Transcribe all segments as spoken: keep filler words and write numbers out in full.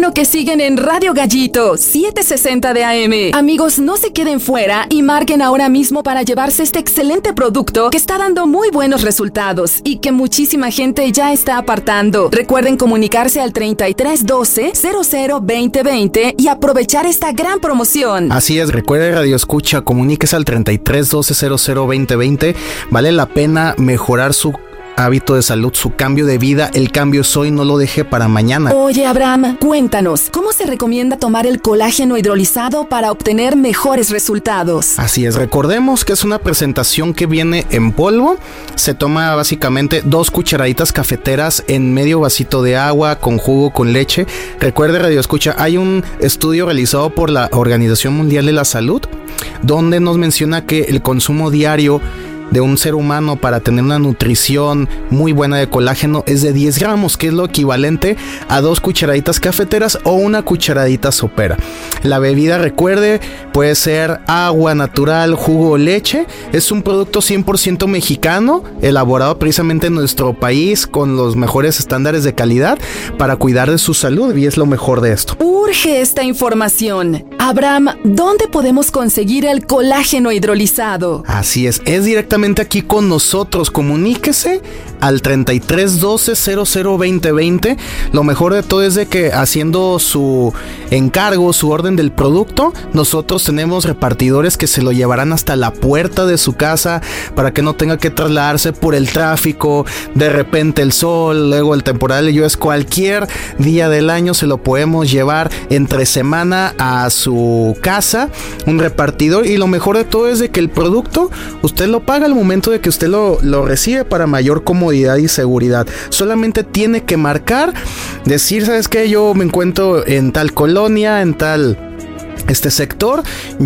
uno que siguen en Radio Gallito, setecientos sesenta de A M. Amigos, no se queden fuera y marquen ahora mismo para llevarse este excelente producto que está dando muy buenos resultados y que muchísima gente ya está apartando. Recuerden comunicarse al treinta y tres doce cero cero veinte veinte y aprovechar esta gran promoción. Así es, recuerde Radio Escucha, comuníquese al treinta y tres doce cero cero veinte veinte. Vale la pena mejorar su hábito de salud, su cambio de vida. El cambio es hoy, no lo deje para mañana. Oye, Abraham, cuéntanos, ¿cómo se recomienda tomar el colágeno hidrolizado para obtener mejores resultados? Así es, recordemos que es una presentación que viene en polvo. Se toma básicamente dos cucharaditas cafeteras en medio vasito de agua con jugo, con leche. Recuerde, Radio Escucha, hay un estudio realizado por la Organización Mundial de la Salud donde nos menciona que el consumo diario de un ser humano para tener una nutrición muy buena de colágeno es de diez gramos, que es lo equivalente a dos cucharaditas cafeteras o una cucharadita sopera. La bebida, recuerde, puede ser agua natural, jugo o leche. Es un producto cien por ciento mexicano, elaborado precisamente en nuestro país con los mejores estándares de calidad para cuidar de su salud, y es lo mejor de esto. Urge esta información. Abraham, ¿dónde podemos conseguir el colágeno hidrolizado? Así es, es directamente aquí con nosotros. Comuníquese al treinta y tres doce cero cero veinte veinte. Lo mejor de todo es de que haciendo su encargo, su orden del producto, nosotros tenemos repartidores que se lo llevarán hasta la puerta de su casa para que no tenga que trasladarse por el tráfico, de repente el sol, luego el temporal de lluvias. Cualquier día del año se lo podemos llevar entre semana a su casa, un repartidor. Y lo mejor de todo es de que el producto usted lo paga al momento de que usted lo, lo recibe para mayor comodidad y seguridad. Solamente tiene que marcar, decir, ¿sabes qué? Yo me encuentro en tal colonia, en tal este sector,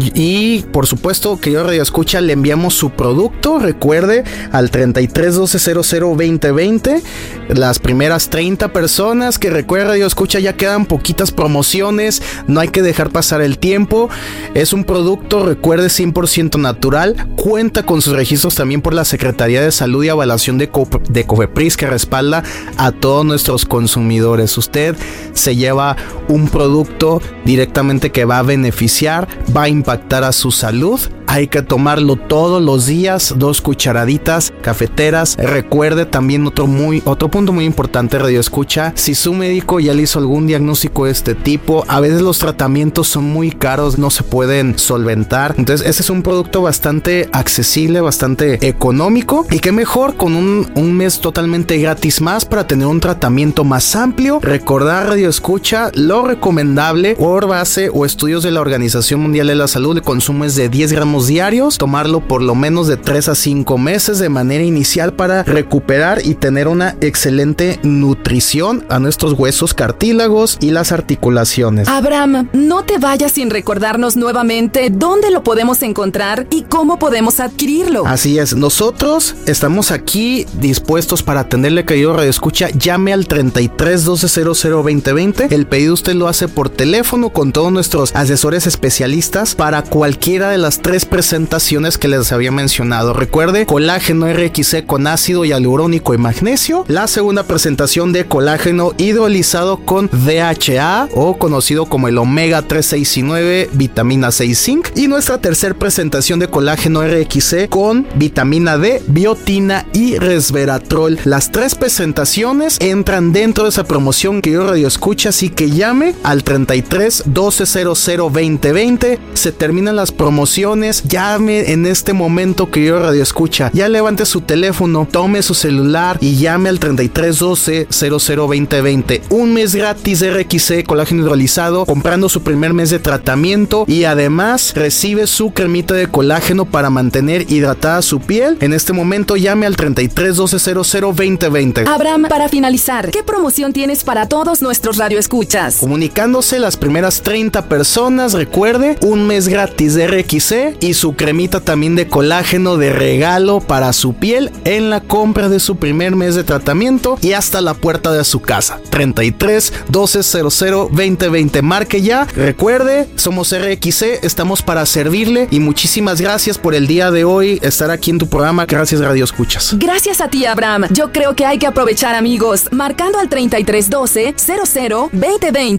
y por supuesto que yo Radio Escucha le enviamos su producto. Recuerde, al treinta y tres doce cero cero veinte veinte. Las primeras treinta personas que recuerde Radio Escucha, ya quedan poquitas promociones, no hay que dejar pasar el tiempo. Es un producto, recuerde, cien por ciento natural, cuenta con sus registros también por la Secretaría de Salud y Avalación de, Co- de COFEPRIS, que respalda a todos nuestros consumidores. Usted se lleva un producto directamente que va a beneficiar beneficiar, va a impactar a su salud. Hay que tomarlo todos los días, dos cucharaditas cafeteras. Recuerde también otro muy otro punto muy importante, Radio Escucha, si su médico ya le hizo algún diagnóstico de este tipo, a veces los tratamientos son muy caros, no se pueden solventar. Entonces ese es un producto bastante accesible, bastante económico, y qué mejor con un, un mes totalmente gratis más para tener un tratamiento más amplio. Recordar, Radio Escucha, lo recomendable por base o estudios de la Organización Mundial de la Salud, el consumo es de diez gramos diarios, tomarlo por lo menos de tres a cinco meses de manera inicial para recuperar y tener una excelente nutrición a nuestros huesos, cartílagos y las articulaciones. Abraham, no te vayas sin recordarnos nuevamente dónde lo podemos encontrar y cómo podemos adquirirlo. Así es, nosotros estamos aquí dispuestos para atenderle, querido Radio Escucha. Llame al treinta y tres doce cero cero veinte veinte. El pedido usted lo hace por teléfono con todos nuestros asesores especialistas para cualquiera de las tres presentaciones que les había mencionado. Recuerde, colágeno R X C con ácido hialurónico y magnesio. La segunda presentación de colágeno hidrolizado con D H A, o conocido como el omega tres, seis y nueve, vitamina C y zinc. Y nuestra tercera presentación de colágeno R X C con vitamina D, biotina y resveratrol. Las tres presentaciones entran dentro de esa promoción que yo Radio Escucha, así que llame al treinta y tres doce cero cero veinte veinte. Se terminan las promociones. Llame en este momento, que yo Radio Escucha. Ya levante su teléfono, tome su celular y llame al treinta y tres doce cero cero veinte veinte. Un mes gratis de R X C colágeno hidrolizado comprando su primer mes de tratamiento, y además recibe su cremita de colágeno para mantener hidratada su piel. En este momento llame al treinta y tres doce cero cero veinte veinte. Abraham, para finalizar, ¿qué promoción tienes para todos nuestros radioescuchas? Comunicándose las primeras treinta personas, recuerde, un mes gratis de R X C y su cremita también de colágeno de regalo para su piel en la compra de su primer mes de tratamiento y hasta la puerta de su casa. treinta y tres doce cero cero veinte veinte. Marque ya. Recuerde, somos R X C, estamos para servirle, y muchísimas gracias por el día de hoy estar aquí en tu programa. Gracias, Radio Escuchas. Gracias a ti, Abraham. Yo creo que hay que aprovechar, amigos, marcando al treinta y tres doce cero cero veinte veinte.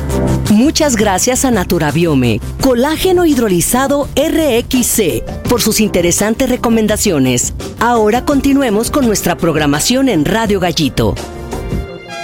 Muchas gracias a Naturabiome, colágeno hidrolizado R X C, por sus interesantes recomendaciones. Ahora continuemos con nuestra programación en Radio Gallito.